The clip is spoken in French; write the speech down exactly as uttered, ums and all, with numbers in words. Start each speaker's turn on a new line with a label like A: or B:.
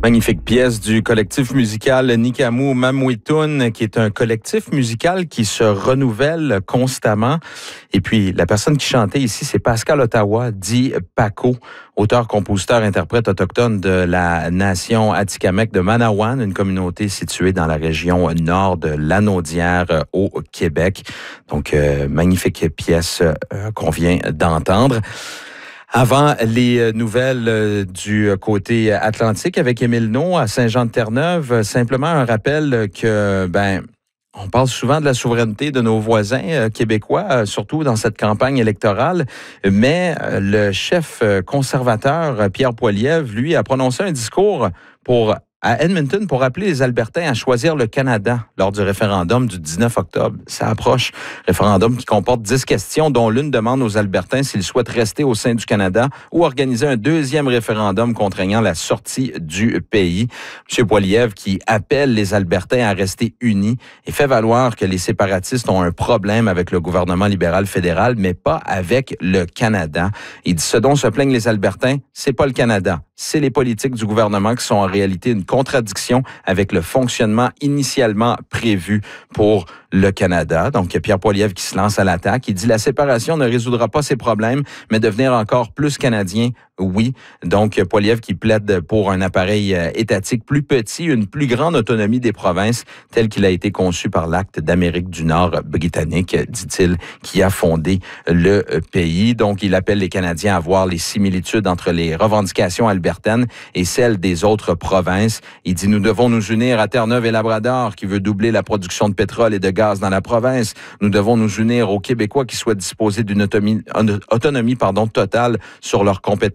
A: Magnifique pièce du collectif musical Nikamu Mamwitun, qui est un collectif musical qui se renouvelle constamment. Et puis, la personne qui chantait ici, c'est Pascal Ottawa, dit Paco, auteur, compositeur, interprète autochtone de la nation Atikamekw de Manawan, une communauté située dans la région nord de Lanaudière au Québec. Donc, euh, magnifique pièce euh, qu'on vient d'entendre. Avant les nouvelles du côté atlantique avec Émile Naud à Saint-Jean-de-Terre-Neuve, simplement un rappel que, ben, on parle souvent de la souveraineté de nos voisins québécois, surtout dans cette campagne électorale, mais le chef conservateur Pierre Poilievre, lui, a prononcé un discours pour à Edmonton pour appeler les Albertains à choisir le Canada lors du référendum du dix-neuf octobre. Ça approche. Référendum qui comporte dix questions, dont l'une demande aux Albertains s'ils souhaitent rester au sein du Canada ou organiser un deuxième référendum contraignant la sortie du pays. M. Poilievre qui appelle les Albertains à rester unis et fait valoir que les séparatistes ont un problème avec le gouvernement libéral fédéral, mais pas avec le Canada. Il dit ce dont se plaignent les Albertains, c'est pas le Canada. C'est les politiques du gouvernement qui sont en réalité une contradiction avec le fonctionnement initialement prévu pour le Canada. Donc, Pierre Poilievre qui se lance à l'attaque. Il dit la séparation ne résoudra pas ces problèmes, mais devenir encore plus canadien, oui. Donc, Poilievre qui plaide pour un appareil étatique plus petit, une plus grande autonomie des provinces, tel qu'il a été conçu par l'Acte d'Amérique du Nord britannique, dit-il, qui a fondé le pays. Donc, il appelle les Canadiens à voir les similitudes entre les revendications albertaines et celles des autres provinces. Il dit, nous devons nous unir à Terre-Neuve et Labrador, qui veut doubler la production de pétrole et de gaz dans la province. Nous devons nous unir aux Québécois qui souhaitent disposer d'une autonomie, autonomie pardon, totale sur leurs compétences